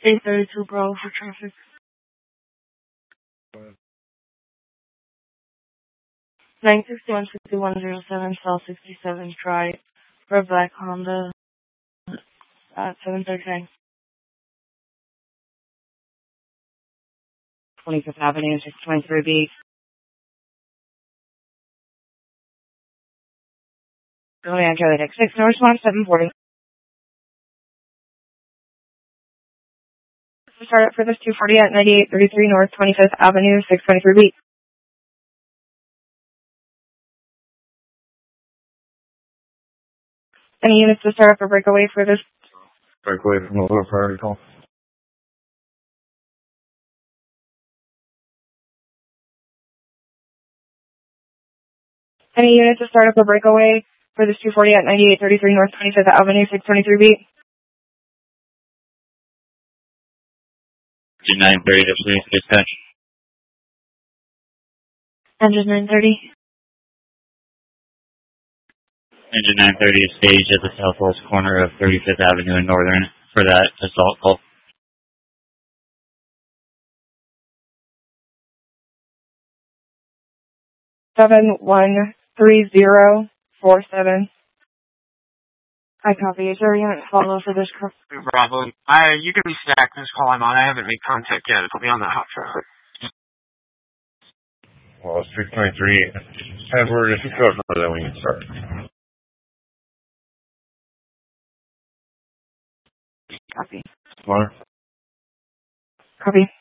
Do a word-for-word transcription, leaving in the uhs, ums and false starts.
eight thirty-two Bravo for traffic. nine sixty-one fifty-one oh seven South sixty-seventh Drive for a black Honda at seven thirty-nine. twenty-fifth Avenue, six twenty-three B. Going on Charlie Deck six, no response, seven forty. Start up for this two forty at ninety-eight thirty-three North twenty-fifth Avenue, six twenty-three B. Any units to start up or break away for this? Break away from the lower priority call. Any units to start up or break away for this two forty at ninety-eight thirty-three North twenty-fifth Avenue, six twenty-three B. nine thirty to please dispatch. Engine nine thirty. Engine nine thirty is staged at the southwest corner of thirty-fifth Avenue and Northern for that assault call. seven one three zero four seven. I copy. Is there a unit follow for this call? Bravo. I, you can stack this call I'm on. I haven't made contact yet. It'll be on that hot traffic. Well, it's six twenty-three. Edward, if you could for that when you start. Copy. Smart. Copy.